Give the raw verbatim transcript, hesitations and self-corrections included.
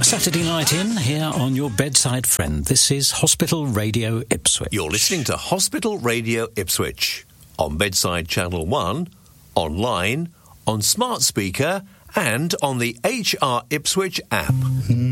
Saturday night in here on your bedside friend. This is Hospital Radio Ipswich. You're listening to Hospital Radio Ipswich on Bedside Channel one, online, on smart speaker and on the H R Ipswich app.